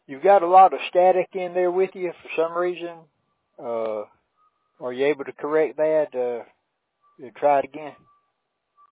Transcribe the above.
You've got a lot of static in there with you for some reason. Are you able to correct that? Try it again.